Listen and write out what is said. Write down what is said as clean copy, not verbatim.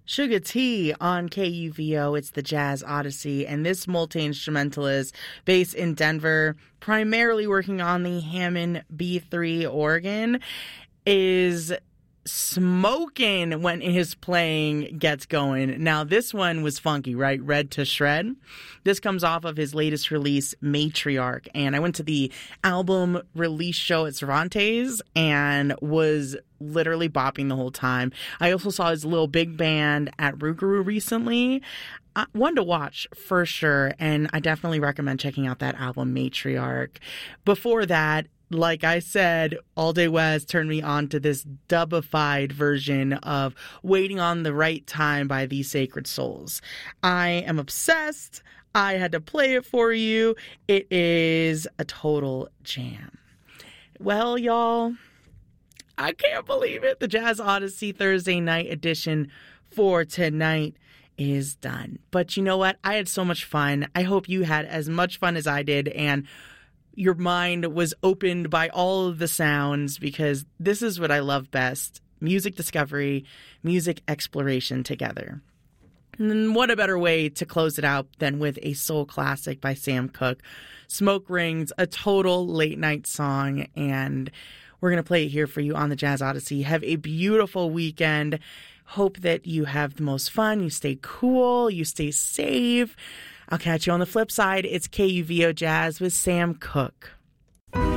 Sugar T on KUVO. It's the Jazz Odyssey, and this multi-instrumentalist based in Denver, primarily working on the Hammond B3 organ, is smoking when his playing gets going. Now, this one was funky, right? Red to Shred. This comes off of his latest release, Matriarch. And I went to the album release show at Cervantes and was literally bopping the whole time. I also saw his little big band at Rougarou recently. One to watch for sure. And I definitely recommend checking out that album, Matriarch. Before that, like I said, All Day West turned me on to this dubified version of Waiting on the Right Time by These Sacred Souls. I am obsessed. I had to play it for you. It is a total jam. Well, y'all, I can't believe it. The Jazz Odyssey Thursday night edition for tonight is done. But you know what? I had so much fun. I hope you had as much fun as I did, and your mind was opened by all of the sounds, because this is what I love best: music discovery, music exploration together. And what a better way to close it out than with a soul classic by Sam Cooke, Smoke Rings, a total late night song. And we're going to play it here for you on the Jazz Odyssey. Have a beautiful weekend. Hope that you have the most fun. You stay cool. You stay safe. I'll catch you on the flip side. It's KUVO Jazz with Sam Cooke.